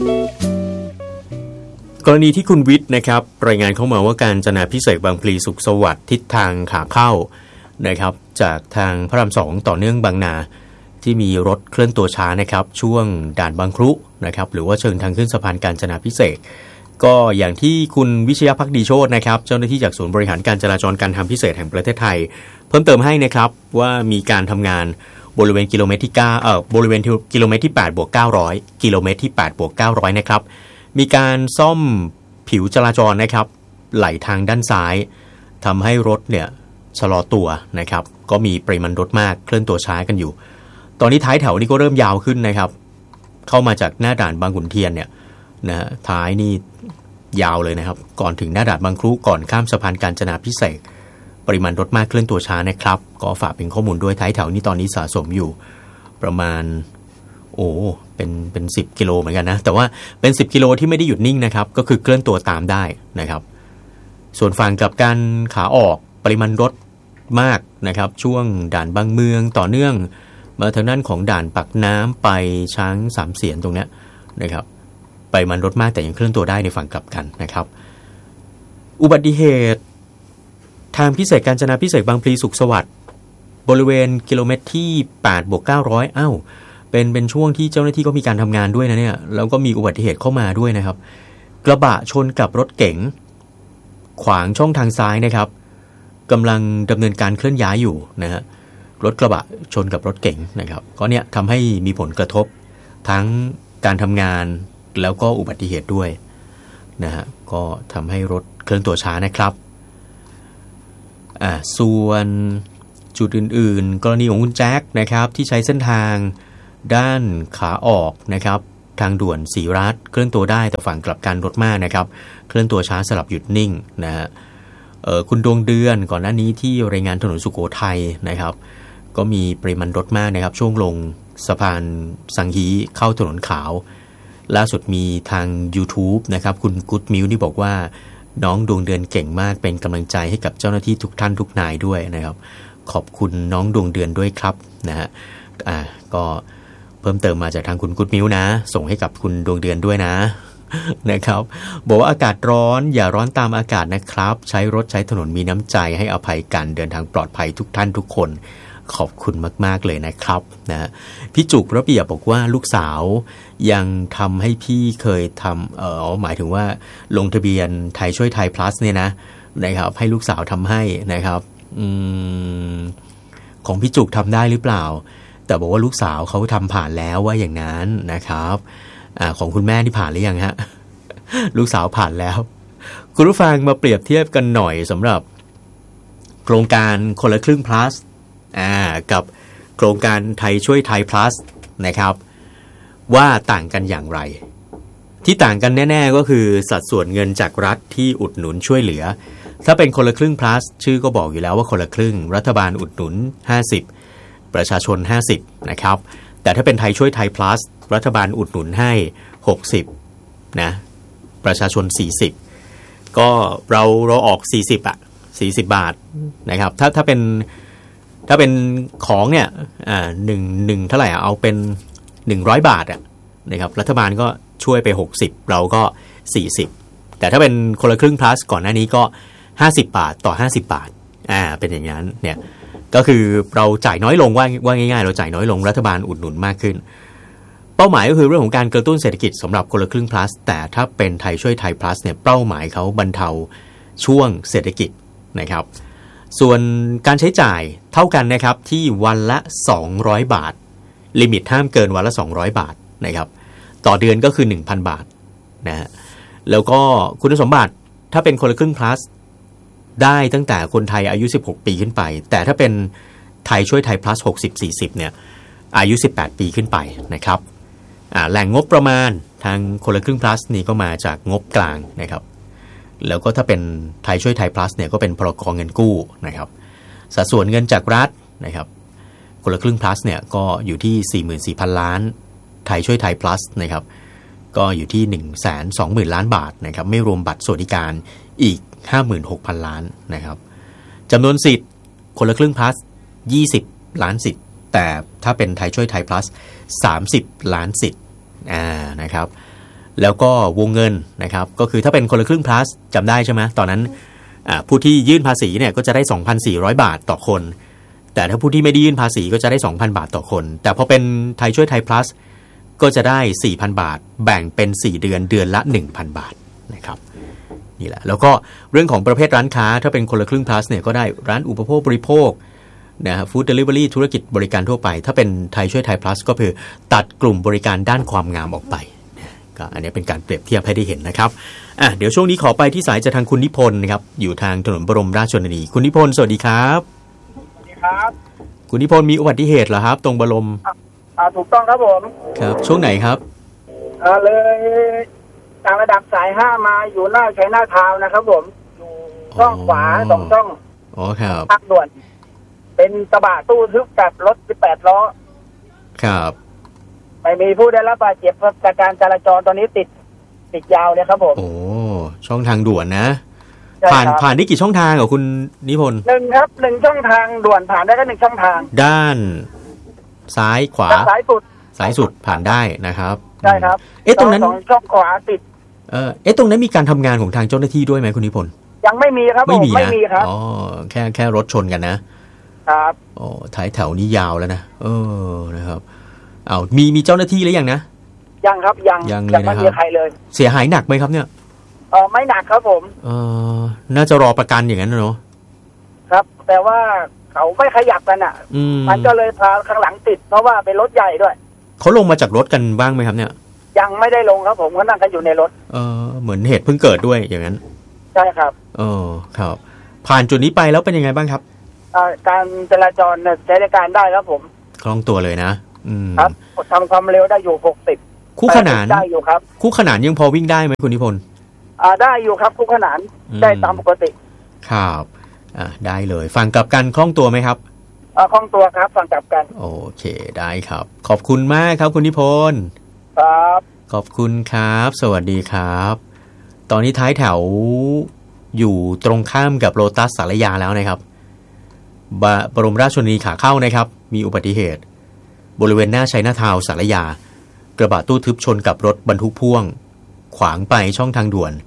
กรณีที่คุณวิทย์นะครับรายงานเข้ามาว่าการจนาพิเศษกบางพลีสุขสวัสดิ์ทิศทางขาเข้านะครับจากทางพระราม2ต่อเนื่องบางนาที่มีรถเคลื่อนตัวช้านะครับช่วงด่านบางครุนะครับหรือว่าเชิงทางขึ้นสะพานกาญจนาพิเศษกก็อย่างที่คุณวิชยภักดีโชตินะครับเจ้าหน้าที่จากศูนย์บริหารการจราจรการทางพิเศษแห่งประเทศไทยเพิ่มเติมให้นะครับว่ามีการทำงานบริเวณกิโลเมตรที่9บริเวณกิโลเมตรที่8+900กิโลเมตรที่8+900นะครับมีการซ่อมผิวจราจรนะครับไหลทางด้านซ้ายทำให้รถเนี่ยชะลอตัวนะครับก็มีปริมาณรถมากเคลื่อนตัวช้ากันอยู่ตอนนี้ท้ายแถวนี่ก็เริ่มยาวขึ้นนะครับเข้ามาจากหน้าด่านบางขุนเทียนเนี่ยนะท้ายนี่ยาวเลยนะครับก่อนถึงหน้าด่านบางครุก่อนข้ามสะพานกาญจนาพิเศษกปริมาณรถมากเคลื่อนตัวช้านะครับก็ฝากเป็นข้อมูลด้วยท้ายแถวนี้ตอนนี้สะสมอยู่ประมาณเป็น10กิโลเหมือนกันนะแต่ว่าเป็น10กิโลที่ไม่ได้หยุดนิ่งนะครับก็คือเคลื่อนตัวตามได้นะครับส่วนฝั่งกับการขาออกปริมาณรถมากนะครับช่วงด่านบางเมืองต่อเนื่องมาทางด้านของด่านปากน้ำไปช้างสามเสียนตรงเนี้ยนะครับปริมาณรถมากแต่ยังเคลื่อนตัวได้ในฝั่งกลับกันนะครับอุบัติเหตุทางพิเศษกาญจนาพิเศษกบางพลีสุขสวัสดิ์บริเวณกิโลเมตรที่8+900เป็นช่วงที่เจ้าหน้าที่ก็มีการทำงานด้วยนะเนี่ยแล้วก็มีอุบัติเหตุเข้ามาด้วยนะครับกระบะชนกับรถเก๋งขวางช่องทางซ้ายนะครับกำลังดำเนินการเคลื่อนย้ายอยู่นะฮะรถกระบะชนกับรถเก๋งนะครับก็เนี่ยทำให้มีผลกระทบทั้งการทำงานแล้วก็อุบัติเหตุด้วยนะฮะก็ทำให้รถเคลื่อนตัวช้านะครับส่วนจุดอื่นๆกรณีของคุณแจ็คนะครับที่ใช้เส้นทางด้านขาออกนะครับทางด่วนศรีรัตน์เคลื่อนตัวได้แต่ฝั่งกลับกันรถมากนะครับเคลื่อนตัวช้าสลับหยุดนิ่งนะฮะคุณดวงเดือนก่อนหน้านี้ที่รายงานถนนสุโขทัยนะครับก็มีปริมาณรถมากนะครับช่วงลงสะพานสังฮีเข้าถนนขาวล่าสุดมีทาง YouTube นะครับคุณกุ๊ดมิวนี่บอกว่าน้องดวงเดือนเก่งมากเป็นกำลังใจให้กับเจ้าหน้าที่ทุกท่านทุกนายด้วยนะครับขอบคุณน้องดวงเดือนด้วยครับนะฮะก็เพิ่มเติมมาจากทางคุณกุ๊ดมิวนะส่งให้กับคุณดวงเดือนด้วยนะนะครับบอกว่าอากาศร้อนอย่าร้อนตามอากาศนะครับใช้รถใช้ถนนมีน้ำใจให้อภัยกันเดินทางปลอดภัยทุกท่านทุกคนขอบคุณมากๆเลยนะครับนะพี่จุกระเบียบบอกว่าลูกสาวยังทำให้พี่เคยทำหมายถึงว่าลงทะเบียนไทยช่วยไทย plus เนี่ยนะครับให้ลูกสาวทำให้นะครับของพี่จุกทำได้หรือเปล่าแต่บอกว่าลูกสาวเขาทำผ่านแล้วว่าอย่างนั้นนะครับของคุณแม่ที่ผ่านหรือยังฮะ ลูกสาวผ่านแล้วคุณผู้ฟังมาเปรียบเทียบกันหน่อยสำหรับโครงการคนละครึ่ง plus กับโครงการไทยช่วยไทย plus นะครับว่าต่างกันอย่างไรที่ต่างกันแน่ๆก็คือสัดส่วนเงินจากรัฐที่อุดหนุนช่วยเหลือถ้าเป็นคนละครึ่ง plus ชื่อก็บอกอยู่แล้วว่าคนละครึ่งรัฐบาลอุดหนุน50ประชาชน50นะครับแต่ถ้าเป็นไทยช่วยไทย plus รัฐบาลอุดหนุนให้60นะประชาชน40ก็เราออก40บาทนะครับถ้าเป็นของเนี่ยหนึ่งเท่าไหร่เอาเป็น100บาทนะครับรัฐบาลก็ช่วยไป60เราก็40แต่ถ้าเป็นคนละครึ่ง plus ก่อนหน้านี้ก็50บาทต่อ50บาทเป็นอย่างนั้นเนี่ยก็คือเราจ่ายน้อยลงว่าง่ายๆเราจ่ายน้อยลงรัฐบาลอุดหนุนมากขึ้นเป้าหมายก็คือเรื่องของการกระตุ้นเศรษฐกิจสำหรับคนละครึ่ง plus แต่ถ้าเป็นไทยช่วยไทย plus เนี่ยเป้าหมายเขาบรรเทาช่วงเศรษฐกิจนะครับส่วนการใช้จ่ายเท่ากันนะครับที่วันละ200บาทลิมิตห้ามเกินวันละ200บาทนะครับต่อเดือนก็คือ 1,000 บาทนะฮะแล้วก็คุณสมบัติถ้าเป็นคนละครึ่ง plus ได้ตั้งแต่คนไทยอายุ16ปีขึ้นไปแต่ถ้าเป็นไทยช่วยไทย plus 60-40เนี่ยอายุ18ปีขึ้นไปนะครับแหล่งงบประมาณทางคนละครึ่ง plus นี่ก็มาจากงบกลางนะครับแล้วก็ถ้าเป็นไทยช่วยไทย plus เนี่ยก็เป็นพรก.เงินกู้นะครับสัดส่วนเงินจากรัฐนะครับคนละครึ่ง plus เนี่ยก็อยู่ที่ 44,000 ล้านไทยช่วยไทย plus นะครับก็อยู่ที่ 120,000 ล้านบาทนะครับไม่รวมบัตรสวัสดิการอีก 56,000 ล้านนะครับจำนวนสิทธิ์คนละครึ่ง plus 20 ล้านสิทธิ์แต่ถ้าเป็นไทยช่วยไทย plus 30 ล้านสิทธิ์นะครับแล้วก็วงเงินนะครับก็คือถ้าเป็นคนละครึ่ง plus จำได้ใช่ไหมตอนนั้นผู้ที่ยื่นภาษีเนี่ยก็จะได้ 2,400 บาทต่อคนแต่ถ้าผู้ที่ไม่ได้ยื่นภาษีก็จะได้ 2,000 บาทต่อคนแต่พอเป็นไทยช่วยไทย plus ก็จะได้ 4,000 บาทแบ่งเป็น4เดือนเดือนละ 1,000 บาทนะครับนี่แหละแล้วก็เรื่องของประเภทร้านค้าถ้าเป็นคนละครึ่ง plus เนี่ยก็ได้ร้านอุปโภคบริโภคนะฟู้ดเดลิเวอรี่ธุรกิจบริการทั่วไปถ้าเป็นไทยช่วยไทย plus ก็คือตัดกลุ่มบริการด้านความงามออกไปก็อันนี้เป็นการเปรียบเทียบให้ได้เห็นนะครับเดี๋ยวช่วงนี้ขอไปที่สายจากทางคุณนิพนธ์นะครับอยู่ทางถนนบรมราชชนนีคุณนิพนธ์สวัสดีครับสวัสดีครับคุณนิพนธ์มีอุบัติเหตุเหรอครับตรงบรมถูกต้องครับผมครับช่วงไหนครับเลยจากระดับสาย5มาอยู่หน้าชัยนาทาวน์นะครับผมอยู่ช่องขวา2ช่องครับทางด่วนเป็นกระบะตู้ทึบกับรถ18ล้อครับไม่มีผู้ได้รับบาดเจ็บจากการจราจรตอนนี้ติดยาวเลยครับผมโอ้ช่องทางด่วนนะผ่านได้กี่ช่องทางคุณนิพนธ์ 1ครับ1ช่องทางด่วนผ่านได้ก็1ช่องทางด้านซ้ายขวาซ้ายสุดผ่านได้นะครับใช่ครับตรงนั้นช่องขวาติดตรงนั้นมีการทำงานของทางเจ้าหน้าที่ด้วยไหมคุณนิพนธ์ยังไม่มีครับไม่มีครับแค่รถชนกันนะครับท้ายแถวนี้ยาวแล้วนะนะครับมีเจ้าหน้าที่หรือยังนะยังครับยังไม่มีใครเลยเสียหายหนักไหมครับเนี่ยไม่หนักครับผมน่าจะรอประกันอย่างนั้นเนาะครับแต่ว่าเขาไม่ขยับกันมันก็เลยพาข้างหลังติดเพราะว่าเป็นรถใหญ่ด้วยเขาลงมาจากรถกันบ้างไหมครับเนี่ยยังไม่ได้ลงครับผมก็นั่งกันอยู่ในรถเหมือนเหตุเพิ่งเกิดด้วยอย่างนั้นใช่ครับครับผ่านจุดนี้ไปแล้วเป็นยังไงบ้างครับการจราจรใช้ในการได้ครับผมคล่องตัวเลยนะครับทำความเร็วได้อยู่60 คู่ขนานได้อยู่ครับคู่ขนานยังพอวิ่งได้ไหมคุณนิพนธ์ได้อยู่ครับคู่ขนานได้ตามปกติครับได้เลยฟังกับกันคล่องตัวไหมครับคล่องตัวครับฟังกับกันโอเคได้ครับขอบคุณมากครับคุณนิพนธ์ครับขอบคุณครับสวัสดีครับตอนนี้ท้ายแถวอยู่ตรงข้ามกับโลตัสสารยาแล้วนะครับบรมราชชนนีขาเข้านะครับมีอุบัติเหตุบริเวณหน้าชัยนาทาวน์สารยากระบะตู้ทึบชนกับรถบรรทุกพ่วงขวางไปช่องทางด่วน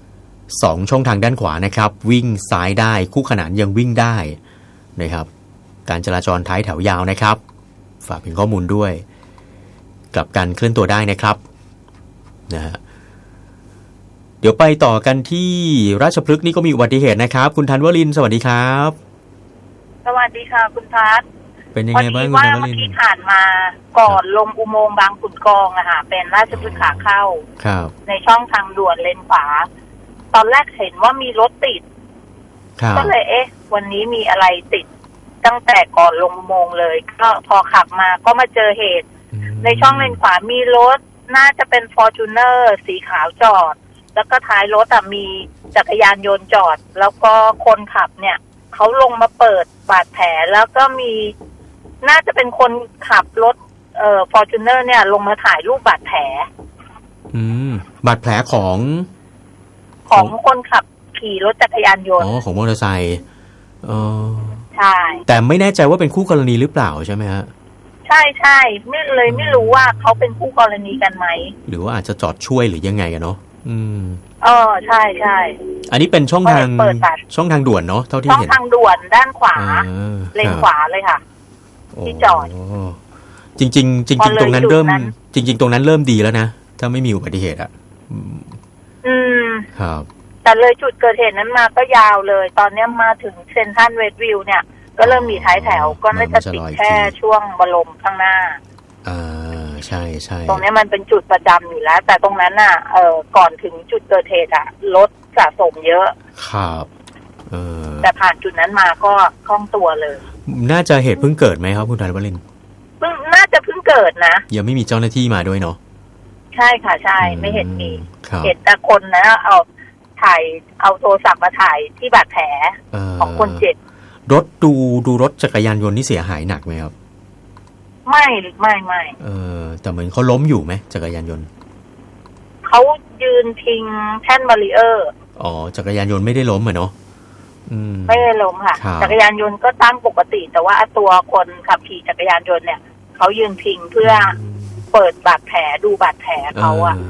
2ช่องทางด้านขวานะครับวิ่งซ้ายได้คู่ขนานยังวิ่งได้นะครับการจราจรท้ายแถวยาวนะครับฝากเป็นข้อมูลด้วยกลับกันเคลื่อนตัวได้นะครับนะฮะเดี๋ยวไปต่อกันที่ราชพฤกษ์นี่ก็มีอุบัติเหตุนะครับคุณธัญวรินทร์สวัสดีครับสวัสดีค่ะคุณพัฒน์เป็นยังไงบ้างคุณธัญวรินทร์เมื่อกี้ผ่านมาก่อนลงอุโมงค์บางขุนกองเป็นราชพฤกษ์ขาเข้าในช่องทางด่วนเลนขวาตอนแรกเห็นว่ามีรถติดก็เลยวันนี้มีอะไรติดตั้งแต่ก่อนลงอุโมงค์เลยก็พอขับมาก็มาเจอเหตุในช่องเลนขวามีรถน่าจะเป็น Fortuner สีขาวจอดแล้วก็ท้ายรถมีจักรยานยนต์จอดแล้วก็คนขับเนี่ยเขาลงมาเปิดบาดแผลแล้วก็มีน่าจะเป็นคนขับรถFortuner เนี่ยลงมาถ่ายรูปบาดแผลบาดแผลของคนขับขี่รถจักรยานยนต์ของมอเตอร์ไซค์ใช่แต่ไม่แน่ใจว่าเป็นคู่กรณีหรือเปล่าใช่ไหมฮะใช่ไม่รู้ว่าเขาเป็นคู่กรณีกันไหมหรือว่าอาจจะจอดช่วยหรือยังไงกันเนาะใช่อันนี้เป็นช่องทางด่วนเนาะเท่าที่เห็นช่องทางด่วนด้านขวาเลนขวาเลยค่ะที่จอดจริงตรงนั้นเริ่มจริงๆตรงนั้นเริ่มดีแล้วนะถ้าไม่มีอุบัติเหตุครับแต่เลยจุดเกิดเหตุนั้นมาก็ยาวเลยตอนนี้มาถึงเซ็นทรัลเวสต์วิวเนี่ยก็เริ่มมีท้ายแถวก็น่าจะติดแค่ช่วงบรมข้างหน้าใช่ตรงนี้มันเป็นจุดประจำอยู่แล้วแต่ตรงนั้นก่อนถึงจุดเกิดเหตุรถสะสมเยอะครับแต่ผ่านจุดนั้นมาก็คล่องตัวเลยน่าจะเหตุเพิ่งเกิดไหมครับคุณธัญวรินทร์น่าจะเพิ่งเกิดนะยังไม่มีเจ้าหน้าที่มาด้วยเนาะใช่ค่ะใช่ไม่เห็นมีเห็นแต่คนนะเอาโทรศัพท์มาถ่ายที่บาดแผลของคนเจ็บดูรถจักรยานยนต์นี่เสียหายหนักไหมครับไม่แต่เหมือนเขาล้มอยู่ไหมจักรยานยนต์เขายืนพิงแท่นบารีเออร์จักรยานยนต์ไม่ได้ล้มเหรอเนาะไม่ได้ล้มค่ะจักรยานยนต์ก็ตั้งปกติแต่ว่าตัวคนขับขี่จักรยานยนต์เนี่ยเขายืนพิงเพื่อเปิดบาดแผลดูบาดแผลเขา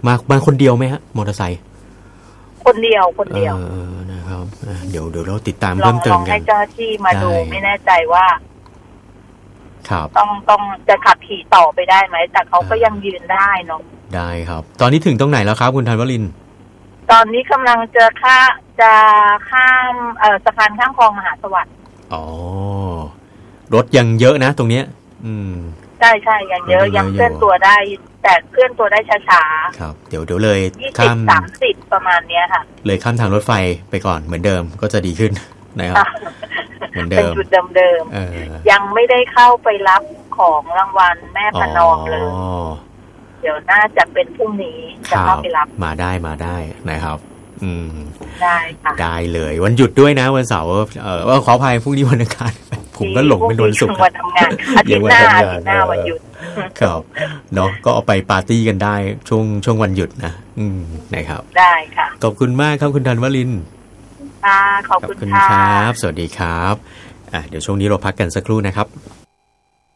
มาคนเดียวไหมฮะมอเตอร์ไซค์คนเดียวนะครับเดี๋ยวเราติดตามเพิ่มเติมกันลองให้เจ้าหน้าที่มาดูไม่แน่ใจว่าครับต้องจะขับขี่ต่อไปได้ไหมแต่เขาก็ยังยืนได้เนาะได้ครับตอนนี้ถึงตรงไหนแล้วครับคุณธัญวรินทร์ตอนนี้กำลังจะข้ามสะพานข้ามคลองมหาสวัสดิ์อ๋อรถยังเยอะนะตรงเนี้ยใช่ยังเยอะยังเคลื่อนตัวได้แต่เคลื่อนตัวได้ช้าๆครับเดี๋ยวเลยข้าม 20-30ประมาณเนี้ยค่ะเลยข้ามทางรถไฟไปก่อนเหมือนเดิมก็จะดีขึ้นนะครับเหมือนเดิมเป็นจุดเดิมยังไม่ได้เข้าไปรับของรางวัลแม่พนอมเลยเดี๋ยวน่าจะเป็นพรุ่งนี้จะเข้าไปรับมาได้นะครับได้ค่ะได้เลยวันหยุดด้วยนะวันเสาร์ขออภัยพรุ่งนี้วันอังคารผมก็หลงไปโดนศุกร์วันทำงานอาทิตย์หน้าวันหยุดครับเนาะก็เอาไปปาร์ตี้กันได้ช่วงวันหยุดนะนะครับได้ค่ะขอบคุณมากครับคุณธัญวรินทร์ขอบคุณค่ะครับสวัสดีครับเดี๋ยวช่วงนี้เราพักกันสักครู่นะครับ